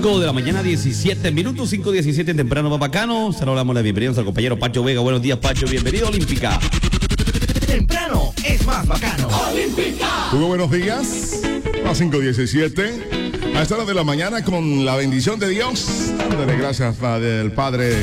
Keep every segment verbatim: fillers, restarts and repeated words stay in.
cinco de la mañana, diecisiete minutos, cinco diecisiete temprano, papacano. Saludamos la bienvenida al compañero Pacho Vega. Buenos días, Pacho, bienvenido a Olímpica. Temprano es más bacano. Olímpica. Muy buenos días, a las cinco diecisiete, a esta hora de la mañana, con la bendición de Dios, dándole gracias al Padre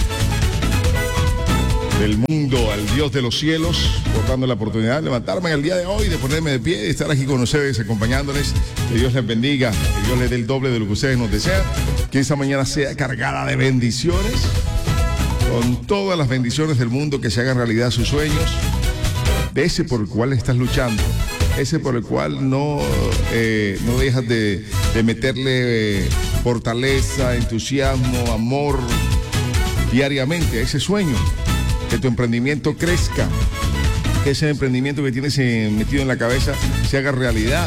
del mundo, al Dios de los cielos, por darme la oportunidad de levantarme el día de hoy, de ponerme de pie y estar aquí con ustedes, acompañándoles. Que Dios les bendiga, que Dios les dé el doble de lo que ustedes nos desean, que esta mañana sea cargada de bendiciones, con todas las bendiciones del mundo, que se hagan realidad sus sueños, de ese por el cual estás luchando, ese por el cual no, eh, no dejas de, de meterle eh, fortaleza, entusiasmo, amor diariamente a ese sueño. Que tu emprendimiento crezca, que ese emprendimiento que tienes metido en la cabeza se haga realidad,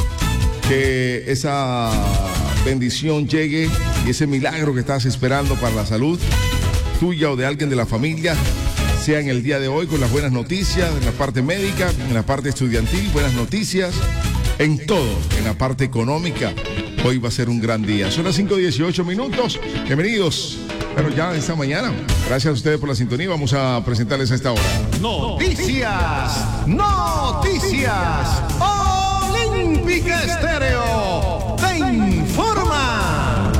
que esa bendición llegue y ese milagro que estás esperando para la salud tuya o de alguien de la familia sea en el día de hoy, con las buenas noticias en la parte médica, en la parte estudiantil, buenas noticias en todo, en la parte económica. Hoy va a ser un gran día. Son las cinco dieciocho minutos. Bienvenidos. Pero ya esta mañana, gracias a ustedes por la sintonía, vamos a presentarles a esta hora. Noticias, noticias, Olímpica Estéreo te informa.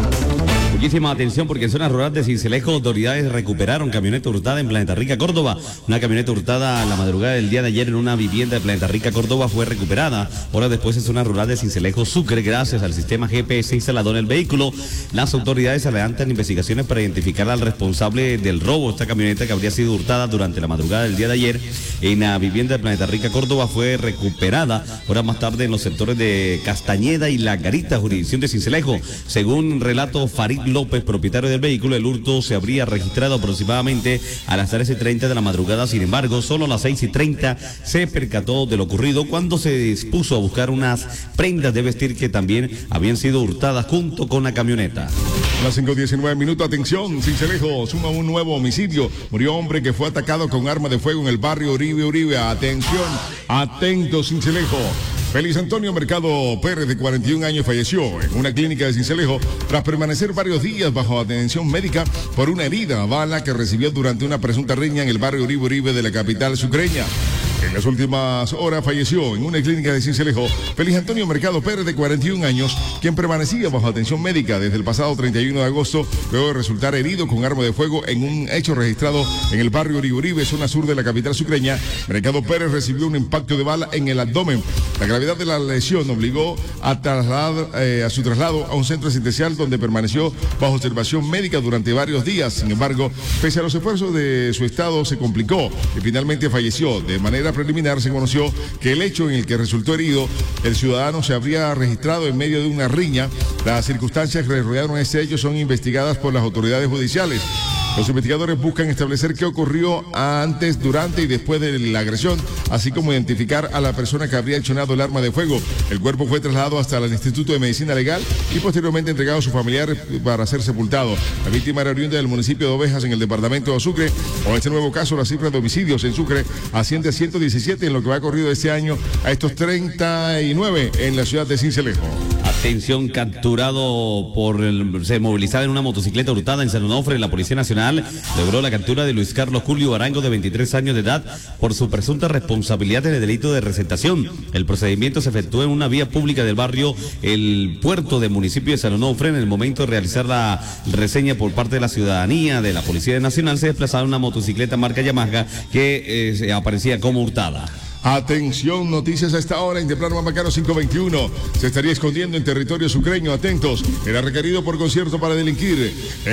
Muchísima atención, porque en zonas rurales de Sincelejo, autoridades recuperaron camioneta hurtada en Planeta Rica, Córdoba. Una camioneta hurtada la madrugada del día de ayer en una vivienda de Planeta Rica, Córdoba, fue recuperada horas después en zona rural de Sincelejo, Sucre, gracias al sistema G P S instalado en el vehículo. Las autoridades adelantan investigaciones para identificar al responsable del robo. Esta camioneta, que habría sido hurtada durante la madrugada del día de ayer en la vivienda de Planeta Rica, Córdoba, fue recuperada horas más tarde en los sectores de Castañeda y La Garita, jurisdicción de Sincelejo. Según relato Farid López, propietario del vehículo, el hurto se habría registrado aproximadamente a las trece y treinta de la madrugada. Sin embargo, solo a las seis y treinta se percató de lo ocurrido cuando se dispuso a buscar unas prendas de vestir que también habían sido hurtadas junto con la camioneta. A las cinco diecinueve minutos, atención, Sincelejo suma un nuevo homicidio. Murió hombre que fue atacado con arma de fuego en el barrio Uribe Uribe. Atención, atentos, Sincelejo. Félix Antonio Mercado Pérez, de cuarenta y un años, falleció en una clínica de Sincelejo tras permanecer varios días bajo atención médica por una herida a bala que recibió durante una presunta riña en el barrio Uribe Uribe de la capital sucreña. En las últimas horas falleció en una clínica de Sincelejo Félix Antonio Mercado Pérez, de cuarenta y un años, quien permanecía bajo atención médica desde el pasado treinta y uno de agosto, luego de resultar herido con arma de fuego en un hecho registrado en el barrio Uribe Uribe, zona sur de la capital sucreña. Mercado Pérez recibió un impacto de bala en el abdomen. La gravedad de la lesión obligó a, trasladar, eh, a su traslado a un centro asistencial, donde permaneció bajo observación médica durante varios días. Sin embargo, pese a los esfuerzos de su estado, se complicó y finalmente falleció. De manera preliminar se conoció que el hecho en el que resultó herido el ciudadano se habría registrado en medio de una riña. Las circunstancias que rodearon este hecho son investigadas por las autoridades judiciales. Los investigadores buscan establecer qué ocurrió antes, durante y después de la agresión, así como identificar a la persona que habría accionado el arma de fuego. El cuerpo fue trasladado hasta el Instituto de Medicina Legal y posteriormente entregado a su familiar para ser sepultado. La víctima era oriunda del municipio de Ovejas, en el departamento de Sucre. Con este nuevo caso, la cifra de homicidios en Sucre asciende a ciento diecisiete en lo que va corrido este año, a estos treinta y nueve en la ciudad de Sincelejo. Atención, capturado por el, se movilizaba en una motocicleta hurtada en San Onofre. La Policía Nacional logró la captura de Luis Carlos Julio Arango, de veintitrés años de edad, por su presunta responsabilidad en el delito de receptación. El procedimiento se efectuó en una vía pública del barrio El Puerto del municipio de San Onofre. En el momento de realizar la reseña por parte de la ciudadanía de la Policía Nacional, se desplazaba una motocicleta marca Yamaha que eh, aparecía como hurtada. Atención, noticias a esta hora en Temprano Mamacano cinco veintiuno. Se estaría escondiendo en territorio sucreño. Atentos, era requerido por concierto para delinquir.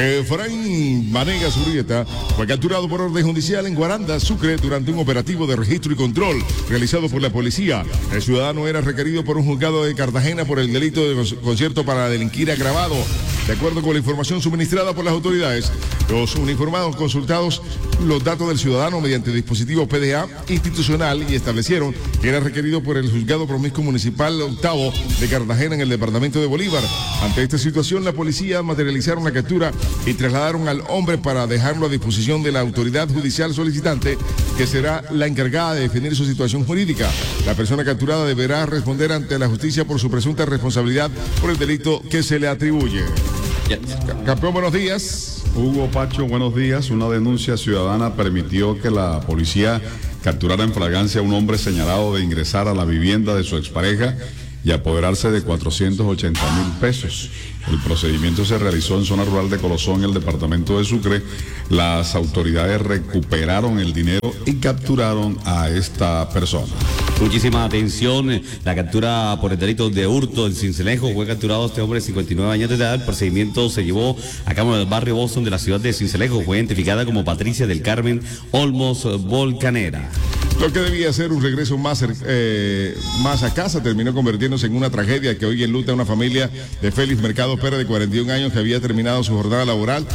Efraín Vanegas Urrieta fue capturado por orden judicial en Guaranda, Sucre, durante un operativo de registro y control realizado por la policía. El ciudadano era requerido por un juzgado de Cartagena por el delito de concierto para delinquir agravado. De acuerdo con la información suministrada por las autoridades, los uniformados consultados los datos del ciudadano mediante dispositivo P D A institucional y establecieron que era requerido por el juzgado promiscuo municipal octavo de Cartagena, en el departamento de Bolívar. Ante esta situación, la policía materializaron la captura y trasladaron al hombre para dejarlo a disposición de la autoridad judicial solicitante, que será la encargada de definir su situación jurídica. La persona capturada deberá responder ante la justicia por su presunta responsabilidad por el delito que se le atribuye. Ya. Campeón, buenos días. Hugo Pacho, buenos días. Una denuncia ciudadana permitió que la policía capturara en flagrancia a un hombre señalado de ingresar a la vivienda de su expareja y apoderarse de cuatrocientos ochenta mil pesos. El procedimiento se realizó en zona rural de Colosón, en el departamento de Sucre. Las autoridades recuperaron el dinero y capturaron a esta persona. Muchísima atención, la captura por el delito de hurto en Sincelejo. Fue capturado este hombre de cincuenta y nueve años de edad. El procedimiento se llevó a cabo en el barrio Boston de la ciudad de Sincelejo. Fue identificada como Patricia del Carmen Olmos Volcanera. Lo que debía ser un regreso más, eh, más a casa terminó convirtiéndose en una tragedia que hoy enluta a una familia de Félix Mercado Pérez, de cuarenta y un años, que había terminado su jornada laboral